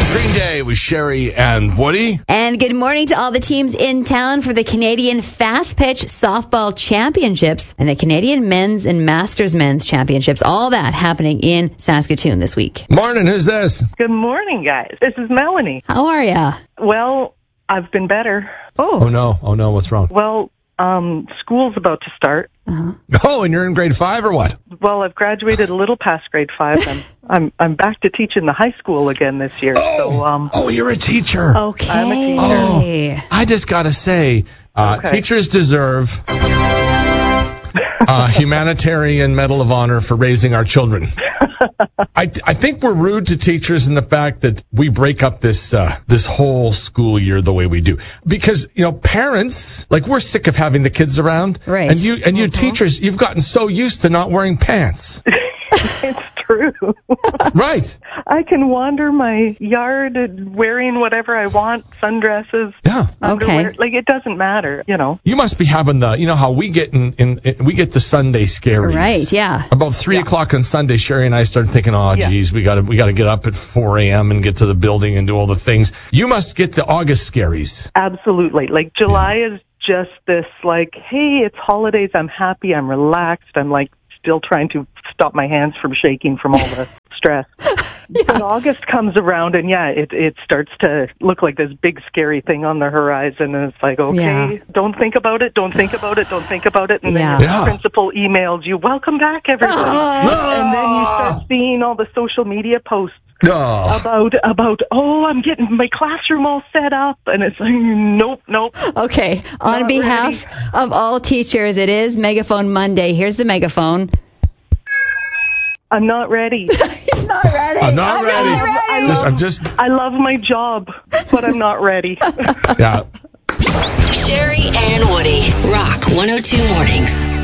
Green Day with Sherry and Woody. And good morning to all the teams in town for the Canadian Fast Pitch Softball Championships and the Canadian Men's and Masters Men's Championships. All that happening in Saskatoon this week. Morning, who's this? Good morning, guys. This is Melanie. How are ya? Well, I've been better. Oh no, what's wrong? Well, school's about to start. Oh, and you're in grade 5 or what? Well, I've graduated a little past grade 5. I'm back to teach in the high school again this year. Oh, you're a teacher. Okay. I'm a teacher. Oh, I just gotta say, teachers deserve humanitarian Medal of Honor for raising our children. I think we're rude to teachers in the fact that we break up this whole school year the way we do. Because, parents, we're sick of having the kids around. Right. And you teachers, you've gotten so used to not wearing pants. It's true. Right. I can wander my yard wearing whatever I want, sundresses, underwear. Okay. It doesn't matter, You must be having how we get we get the Sunday scaries. Right, yeah. About 3 o'clock on Sunday, Sherry and I started thinking, geez, we gotta get up at 4 a.m. and get to the building and do all the things. You must get the August scaries. Absolutely. July is just this, hey, it's holidays. I'm happy. I'm relaxed. I'm still trying to stop my hands from shaking from all the stress. But August comes around and it starts to look like this big scary thing on the horizon, and it's okay, don't think about it, don't think about it, don't think about it, and then your principal emails you, welcome back everybody. And then you start seeing all the social media posts about I'm getting my classroom all set up, and it's nope. Okay, on behalf of all teachers, it is Megaphone Monday. Here's the megaphone. I'm not ready. He's not ready. I'm not ready. I love my job, but I'm not ready. Yeah. Sherry and Woody, Rock 102 Mornings.